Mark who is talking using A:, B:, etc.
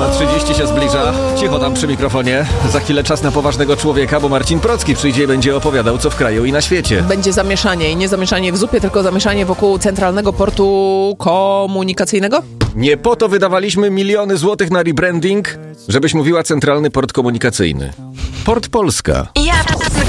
A: 8:30 się zbliża. Cicho tam przy mikrofonie. Za chwilę czas na poważnego człowieka, bo Marcin Procki przyjdzie i będzie opowiadał, co w kraju i na świecie.
B: Będzie zamieszanie i nie zamieszanie w zupie, tylko zamieszanie wokół Centralnego Portu Komunikacyjnego?
A: Nie po to wydawaliśmy miliony złotych na rebranding, żebyś mówiła Centralny Port Komunikacyjny. Port Polska.
C: Jasny